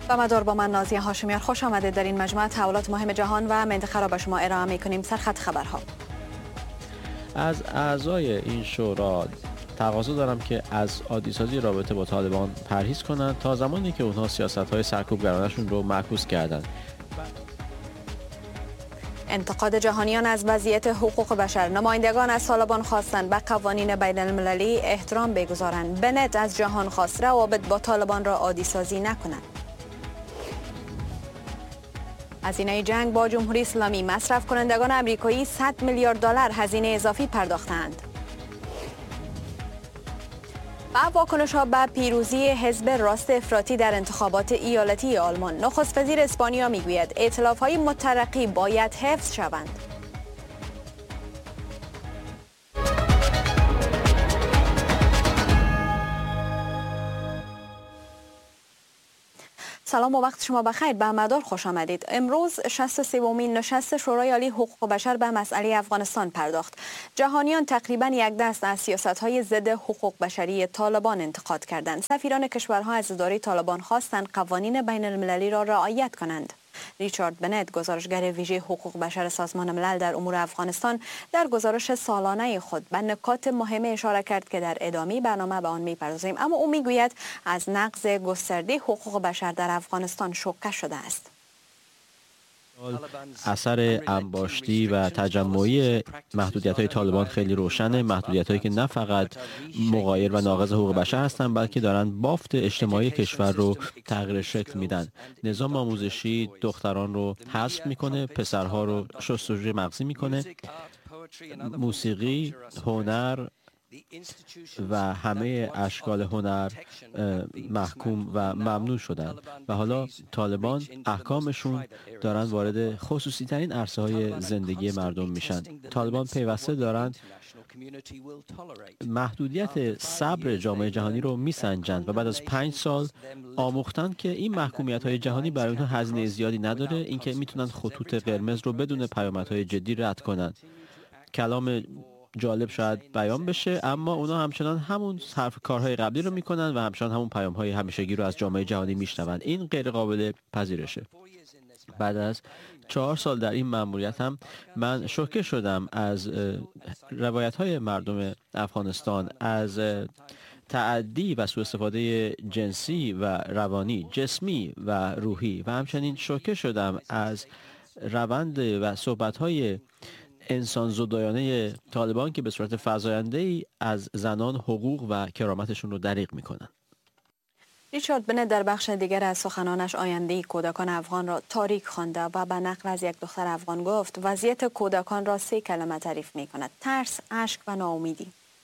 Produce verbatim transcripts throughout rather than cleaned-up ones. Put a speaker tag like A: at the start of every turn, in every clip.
A: با مدار با من نازیه هاشمیار، خوش آمدید. در این مجموعه تحولات مهم جهان و منطقه را به شما ارائه می‌کنیم. سرخط خبرها.
B: از اعضای این شورا تقاضا دارم که از عادی‌سازی رابطه با طالبان پرهیز کنند تا زمانی که اونها سیاست‌های سرکوبگرانشون رو معکوس کردند.
A: انتقاد جهانیان از وضعیت حقوق بشر. نمایندگان از طالبان خواستند به قوانین بین المللی احترام بگذارند. بنت از جهان خواست روابط با طالبان را عادی سازی نکنند. هزینه جنگ با جمهوری اسلامی. مصرف کنندگان امریکایی صد میلیارد دلار هزینه اضافی پرداختند. و واکنش ها به پیروزی حزب راست افراطی در انتخابات ایالتی آلمان. نخست وزیر اسپانیا میگوید ائتلاف های مترقی باید حفظ شوند. سلام و وقت شما بخیر. به مدار خوش آمدید. امروز شصت و سومین نشست شورای عالی حقوق بشر به مسئله افغانستان پرداخت. جهانیان تقریبا یک دست از سیاست‌های ضد حقوق بشری طالبان انتقاد کردند. سفیران کشورها از اداره طالبان خواستند قوانین بین المللی را رعایت کنند. ریچارد بنت، گزارشگر ویژه حقوق بشر سازمان ملل در امور افغانستان، در گزارش سالانه خود به نکات مهم اشاره کرد که در ادامه برنامه به آن می‌پردازیم. اما او میگوید از نقض گسترده حقوق بشر در افغانستان شوکه شده است.
B: اثر انباشتی و تجمعی محدودیت‌های طالبان خیلی روشنه. محدودیت‌هایی که نه فقط مغایر و ناقض حقوق بشر هستند، بلکه دارن بافت اجتماعی کشور رو تغییر شکل میدن. نظام آموزشی دختران رو حذف میکنه، پسرها رو شستشوی مغزی میکنه. موسیقی، هنر و همه اشکال هنر محکوم و ممنوع شدن و حالا طالبان احکامشون دارن وارد خصوصی ترین عرصه های زندگی مردم میشن. طالبان پیوسته دارن محدودیت صبر جامعه جهانی رو میسنجند و بعد از پنج سال آموختن که این محکومیت های جهانی برای اونها هزینه زیادی نداره، اینکه میتونن خطوط قرمز رو بدون پیامدهای جدی رد کنن. کلام جالب شاید بیان بشه، اما اونا همچنان همون حرف کارهای قبلی رو میکنن و همچنان همون پیام‌های همیشگی رو از جامعه جهانی میشنون. این غیر قابل پذیرشه. بعد از چهار سال در این مأموریت هم من شوکه شدم از روایت‌های مردم افغانستان، از تعدی و سوء استفاده جنسی و روانی، جسمی و روحی، و همچنین شوکه شدم از روند و صحبت‌های انسان زدایانه طالبان که به صورت فزاینده‌ای از زنان حقوق و کرامتشون رو دریغ میکنن.
A: ریچارد بنت در بخش دیگر از سخنانش آینده کودکان افغان را تاریک خوانده و به نقل از یک دختر افغان گفت وضعیت کودکان را سه کلمه تعریف میکند: ترس، اشک و ناامیدی.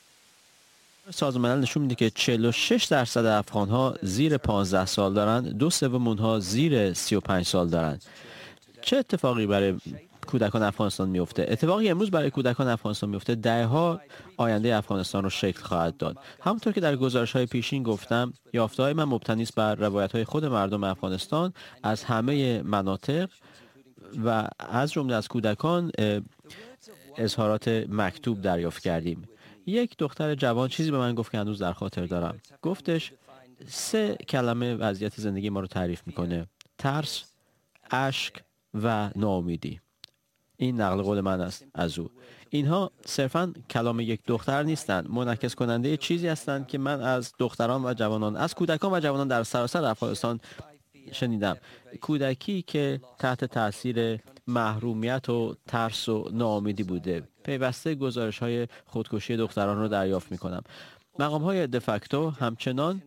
B: سازمان ملل نشون میده که چهل و شش درصد افغان‌ها زیر پانزده سال دارن، دو سوم اونها زیر سی و پنج سال دارن. چه اتفاقی برای کودکان افغانستان میفته؟ اتفاقی امروز برای کودکان افغانستان میفته دهها آینده افغانستان رو شکل خواهد داد. همونطور که در گزارش‌های پیشین گفتم، یافته‌های من مبتنی است بر روایت‌های خود مردم افغانستان از همه مناطق و از جمله از کودکان اظهارات مکتوب دریافت کردیم. یک دختر جوان چیزی به من گفت که هنوز در خاطر دارم. گفتش سه کلمه وضعیت زندگی ما رو تعریف میکنه: ترس، اشک و ناامیدی. این نقل قول من است از او. اینها صرفاً کلام یک دختر نیستند، منعکس کننده چیزی هستند که من از دختران و جوانان، از کودکان و جوانان در سراسر افغانستان شنیدم. کودکی که تحت تاثیر محرومیت و ترس و ناامیدی بوده. پیوسته گزارش‌های خودکشی دختران رو دریافت می‌کنم. مقام‌های دفکتو همچنان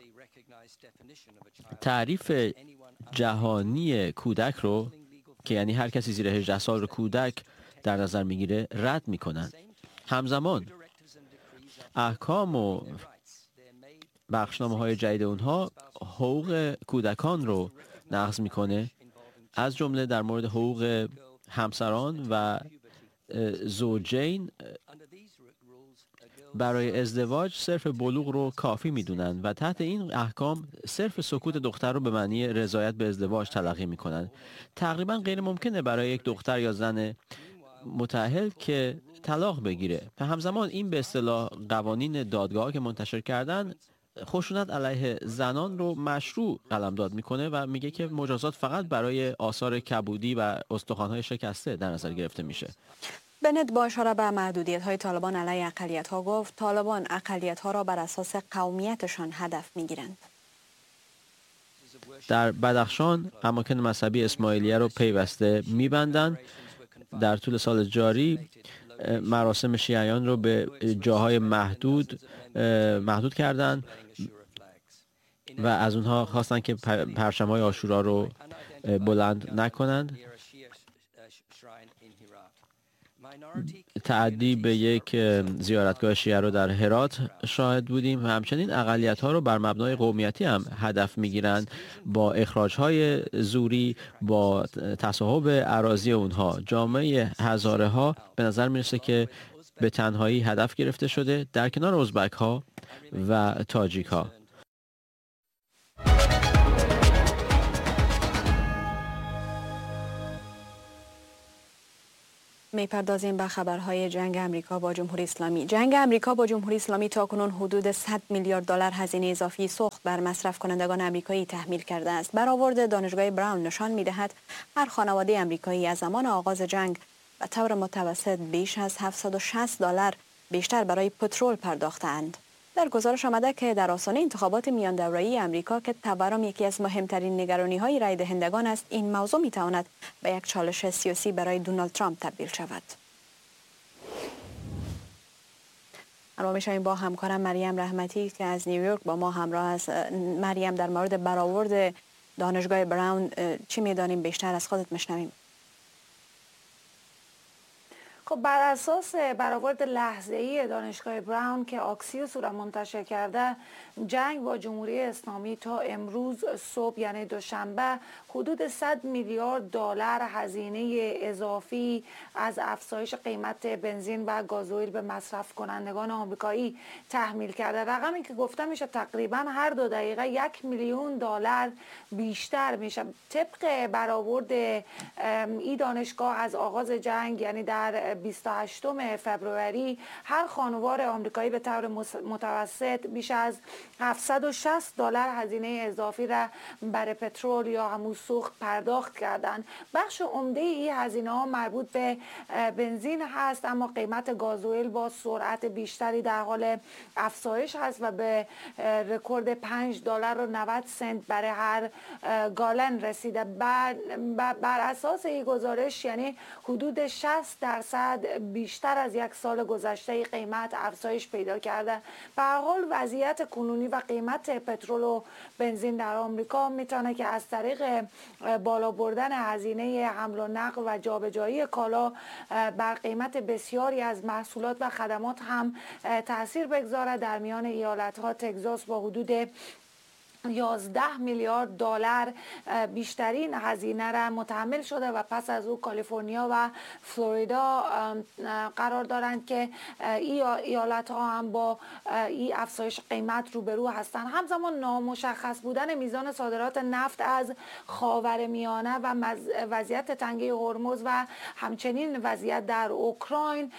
B: تعریف جهانی کودک رو که یعنی هر کسی زیر هجده سال رو کودک در نظر میگیره رد میکنن. همزمان احکام و بخشنامه های جدید اونها حقوق کودکان رو نقض میکنه، از جمله در مورد حقوق همسران و زوجین برای ازدواج صرف بلوغ رو کافی میدونن و تحت این احکام صرف سکوت دختر رو به معنی رضایت به ازدواج تلقی میکنن. تقریبا غیر ممکنه برای یک دختر یا زن متأهل که طلاق بگیره. و همزمان این به اصطلاح قوانین دادگاه که منتشر کردن خشونت علیه زنان رو مشروع قلمداد میکنه و میگه که مجازات فقط برای آثار کبودی و استخوان‌های شکسته در نظر گرفته میشه.
A: بنت با اشاره به محدودیت‌های طالبان علیه اقلیت‌ها گفت طالبان اقلیت‌ها را بر اساس قومیتشان هدف می‌گیرند.
B: در بدخشان اماکن مذهبی اسماعیلیه رو پیوسته می‌بندند. در طول سال جاری مراسم شیعیان رو به جاهای محدود محدود کردند و از اونها خواستن که پرچم‌های عاشورا رو بلند نکنند. تعدی به یک زیارتگاه شیعه رو در هرات شاهد بودیم و همچنین اقلیت‌ها رو بر مبنای قومیتی هم هدف می‌گیرند با اخراج‌های زوری، با تصاحب اراضی اونها. جامعه هزاره‌ها به نظر میرسه که به تنهایی هدف گرفته شده در کنار ازبک‌ها و تاجیک‌ها.
A: میپردازیم به خبرهای جنگ امریکا با جمهوری اسلامی. جنگ امریکا با جمهوری اسلامی تاکنون حدود صد میلیارد دلار هزینه اضافی سوخت بر مصرف کنندگان امریکایی تحمیل کرده است. برآورد دانشگاه براون نشان میدهد هر خانواده امریکایی از زمان آغاز جنگ به طور متوسط بیش از هفتصد و شصت دلار بیشتر برای پترول پرداختند. در گزارش آمده که در آستانه انتخابات میان دوره‌ای امریکا که تورم یکی از مهمترین نگرانی‌های رای دهندگان است، این موضوع می‌تواند به یک چالش سیاسی برای دونالد ترامپ تبدیل شود. اما می‌شویم با همکارم مریم رحمتی که از نیویورک با ما همراه است. مریم، در مورد برآورد دانشگاه براون چی می‌دانیم؟ بیشتر از خودت می‌شنویم.
C: خب بر اساس برآورد لحظه‌ای دانشگاه براون که آکسیوس را منتشر کرده، جنگ با جمهوری اسلامی تا امروز صبح یعنی دوشنبه حدود صد میلیارد دلار هزینه اضافی از افزایش قیمت بنزین و گازوئیل به مصرف کنندگان آمریکایی تحمیل کرده. رقمی که گفته میشه تقریبا هر دو دقیقه یک میلیون دلار بیشتر میشه. طبق برآورد این دانشگاه از آغاز جنگ یعنی در بیست و هشتم فوریه هر خانوار آمریکایی به طور متوسط بیش از هفتصد و شصت دلار هزینه اضافی را برای پترول یا همون سوخت پرداخت کردند. بخش عمده این هزینه ها مربوط به بنزین هست، اما قیمت گازوئیل با سرعت بیشتری در حال افزایش هست و به رکورد پنج دلار و نود سنت برای هر گالن رسیده. بر, بر اساس این گزارش یعنی حدود شصت درصد بیشتر از یک سال گذشته قیمت افزایش پیدا کرده. به هر حال وضعیت کنونی و قیمت پترول و بنزین در آمریکا میتونه که از طریق بالا بردن هزینه حمل و نقل و جابجایی کالا بر قیمت بسیاری از محصولات و خدمات هم تاثیر بگذاره. در میان ایالت‌ها تگزاس با حدود یازده میلیارد دلار بیشترین هزینه را متحمل شده و پس از او کالیفرنیا و فلوریدا قرار دارند که این ایالت ها هم با این افزایش قیمت روبرو هستند. همزمان نامشخص بودن میزان صادرات نفت از خاورمیانه و وضعیت تنگه هرمز و همچنین وضعیت در اوکراین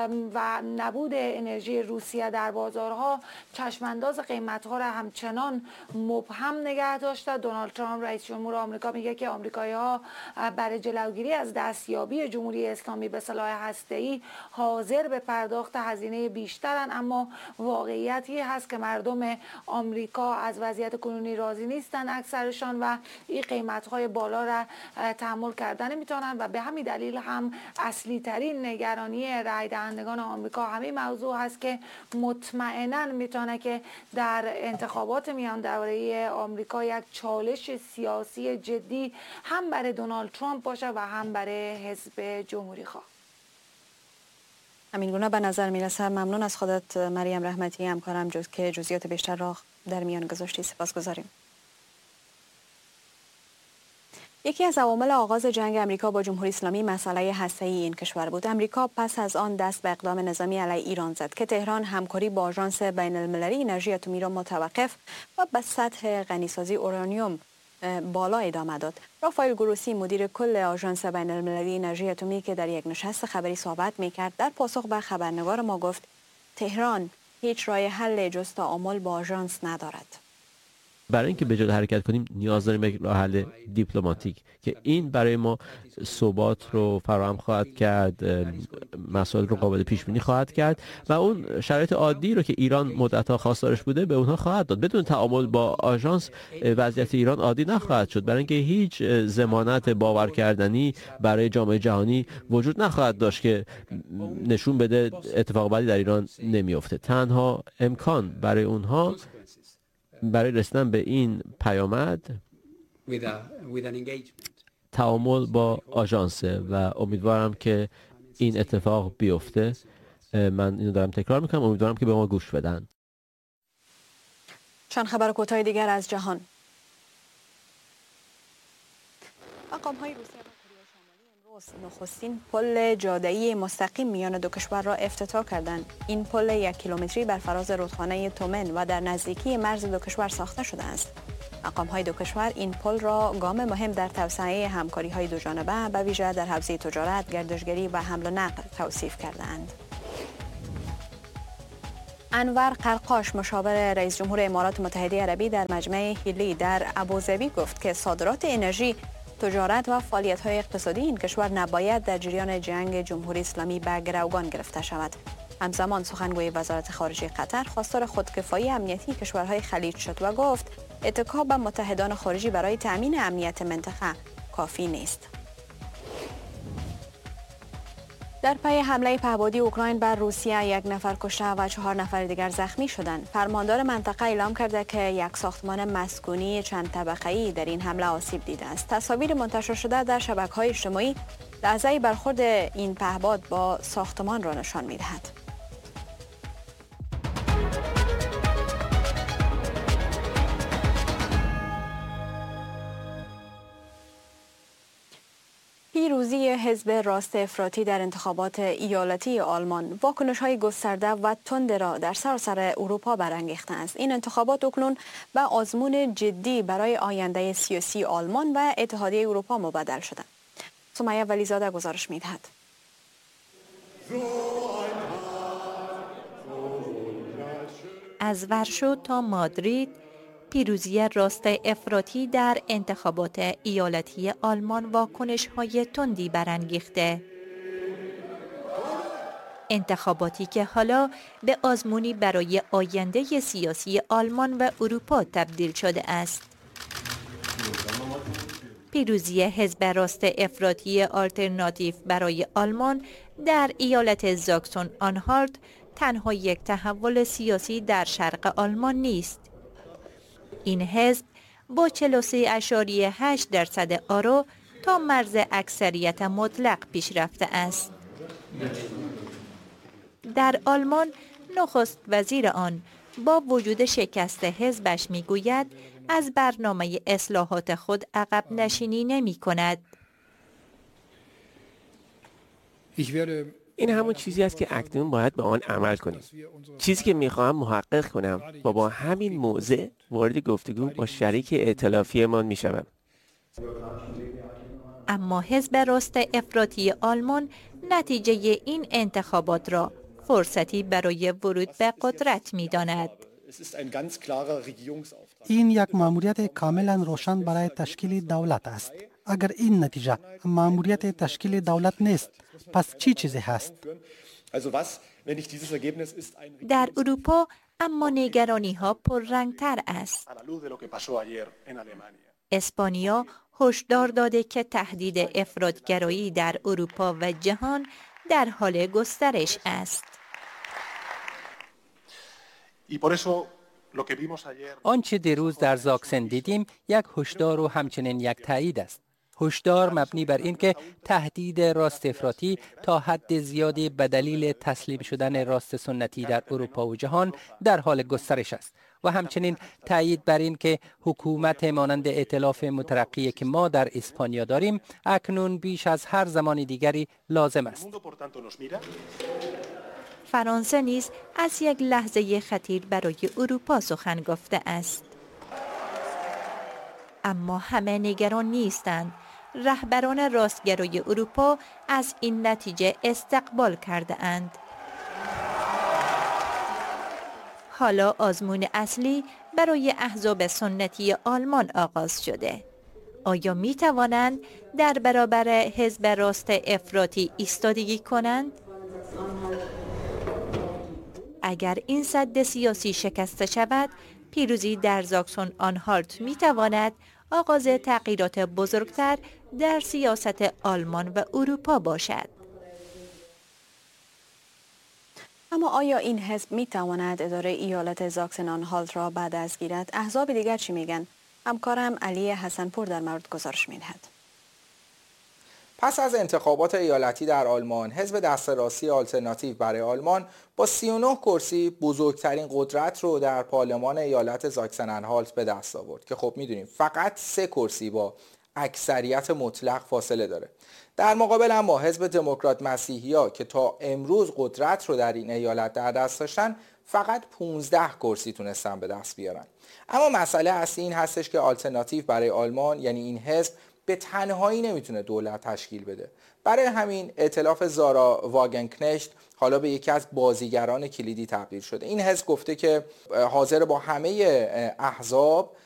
C: و نبود انرژی روسیه در بازارها چشمانداز قیمت ها را همچنان مبهم نگه داشته. دونالد ترامپ رئیس جمهور آمریکا میگه که آمریکایی‌ها برای جلوگیری از دستیابی جمهوری اسلامی به سلاح هسته‌ای حاضر به پرداخت هزینه بیشترن، اما واقعیتی هست که مردم آمریکا از وضعیت کنونی راضی نیستن اکثرشان و این قیمت‌های بالا را تحمل کردن نمیتونن و به همین دلیل هم اصلی ترین نگرانی رای دهندگان آمریکا همین موضوع هست که مطمئناً میتونه که در انتخابات میان دوره آمریکا یک چالش سیاسی جدی هم برای دونالد ترامپ باشه و هم برای حزب جمهوری خواه.
A: همین گونه به نظر میرسه. ممنون از خودت مریم رحمتی، همکارم جز که جزئیات بیشتر را در میان گذاشتی. سپاسگزاریم. یکی از عوامل آغاز جنگ امریکا با جمهوری اسلامی مسئله هسته‌ای این کشور بود. امریکا پس از آن دست به اقدام نظامی علیه ایران زد که تهران همکاری با آژانس بین المللی انرژی اتمی را متوقف و به سطح غنیسازی اورانیوم بالا ادامه داد. رافائل گروسی مدیر کل آژانس بین المللی انرژی اتمی که در یک نشست خبری صحبت می‌کرد در پاسخ به خبرنگار ما گفت تهران هیچ راه حل جز تعامل با آژانس ندارد.
B: برای اینکه به جلو حرکت کنیم نیاز داریم یک راه حل دیپلماتیک که این برای ما ثبات رو فراهم خواهد کرد، مسائل رو قابل پیش بینی خواهد کرد و اون شرایط عادی رو که ایران مدت‌ها خواستارش بوده به اونها خواهد داد. بدون تعامل با آژانس وضعیت ایران عادی نخواهد شد، برای اینکه هیچ ضمانت باور کردنی برای جامعه جهانی وجود نخواهد داشت که نشون بده اتفاق بدی در ایران نمیفته. تنها امکان برای اونها برای رسیدن به این پیامد تعامل با آژانسه و امیدوارم که این اتفاق بیفته. من اینو دارم تکرار میکنم، امیدوارم که به ما گوش بدن.
A: چند خبر کوتاه دیگر از جهان. مقام‌های روسیه و کره شمالی امروز نخستین پل جاده‌ای مستقیم میان دو کشور را افتتاح کردند. این پل یک کیلومتری بر فراز رودخانه تومن و در نزدیکی مرز دو کشور ساخته شده است. مقام‌های دو کشور این پل را گام مهم در توسعه همکاری‌های دوجانبه به ویژه در حوزه تجارت، گردشگری و حمل و نقل توصیف کردند. انور قرقاش مشاور رئیس جمهور امارات متحده عربی در مجمع هیلی در ابوظبی گفت که صادرات انرژی، تجارت و فعالیت‌های اقتصادی این کشور نباید در جریان جنگ جمهوری اسلامی به گروگان گرفته شود. همزمان سخنگوی وزارت خارجه قطر خواستار خودکفایی امنیتی کشورهای خلیج شد و گفت اتکا به متحدان خارجی برای تأمین امنیت منطقه کافی نیست. در پی حمله پهپادی اوکراین بر روسیه یک نفر کشته و چهار نفر دیگر زخمی شدند. فرماندار منطقه اعلام کرده که یک ساختمان مسکونی چند طبقه‌ای در این حمله آسیب دیده است. تصاویر منتشر شده در شبکه‌های اجتماعی لحظه برخورد این پهپاد با ساختمان را نشان می‌دهد. پیروزی حزب راست افراطی در انتخابات ایالتی آلمان واکنش‌های گسترده و تند را در سراسر اروپا برانگیخته است. این انتخابات اکنون به آزمون جدی برای آینده سیاسی آلمان و اتحادیه اروپا مبدل شده. سمیه ولیزاده گزارش می‌دهد.
D: از ورشو تا مادرید، پیروزی راست افراطی در انتخابات ایالتی آلمان واکنش‌های تندی برانگیخته. انتخاباتی که حالا به آزمونی برای آینده سیاسی آلمان و اروپا تبدیل شده است. پیروزی حزب راست افراطی آلترناتیو برای آلمان در ایالت زاکسون آنهالت تنها یک تحول سیاسی در شرق آلمان نیست. این حزب با چهل و سه ممیز هشت درصد آرا تا مرز اکثریت مطلق پیش رفته است. در آلمان نخست وزیر آن با وجود شکست حزبش میگوید از برنامه اصلاحات خود عقب نشینی نمی کند.
E: این همون چیزی است که اکنون باید به آن عمل کنیم. چیزی که میخواهم محقق کنم و با همین موضع وارد گفتگو با شریک ائتلافیمان میشوم.
D: اما حزب راست افراطی آلمان نتیجه این انتخابات را فرصتی برای ورود به قدرت می‌داند.
F: این یک مأموریت کاملا روشن برای تشکیل دولت است. اگر این نتیجه مأموریت تشکیل دولت نیست، پس چی چیزی هست؟
D: در اروپا اما نگرانی ها پررنگ‌تر است. اسپانیا هشدار داده که تهدید افراط‌گرایی در اروپا و جهان در حال گسترش است.
G: آنچه دیروز در زاکسن دیدیم یک هشدار و همچنین یک تایید است. هشدار مبنی بر اینکه تهدید راست افراطی تا حد زیادی به دلیل تسلیم شدن راست سنتی در اروپا و جهان در حال گسترش است و همچنین تایید بر این که حکومت مانند ائتلاف مترقی که ما در اسپانیا داریم اکنون بیش از هر زمان دیگری لازم است.
D: فرانسه نیز از یک لحظه خطیر برای اروپا سخن گفته است. اما همه نگران نیستند. رهبران راستگرای اروپا از این نتیجه استقبال کرده اند. حالا آزمون اصلی برای احزاب سنتی آلمان آغاز شده. آیا می توانند در برابر حزب راست افراطی ایستادگی کنند؟ اگر این سد سیاسی شکسته شود، پیروزی در زاکسون آنهالت می تواند آغاز تغییرات بزرگتر در سیاست آلمان و اروپا باشد.
A: اما آیا این حزب می تواند اداره ایالت زاکسن آنهالت را بعد از گیرد؟ احزاب دیگر چی میگن؟ همکارم علی حسنپور در مورد گزارش می‌دهد.
H: پس از انتخابات ایالتی در آلمان، حزب دست راستی آلترناتیو برای آلمان با سی و نه کرسی بزرگترین قدرت رو در پارلمان ایالت زاکسن انهالت به دست آورد که خب میدونیم فقط سه کرسی با اکثریت مطلق فاصله داره. در مقابل اما حزب دموکرات مسیحی‌ها که تا امروز قدرت رو در این ایالت در دست داشتن، فقط پانزده کرسی تونستن به دست بیارن. اما مسئله اصلی این هستش که آلترناتیو برای آلمان، یعنی این حزب، به تنهایی نمیتونه دولت تشکیل بده. برای همین ائتلاف زارا واگنکنشت حالا به یکی از بازیگران کلیدی تبدیل شده. این حزب گفته که حاضر با همه احزاب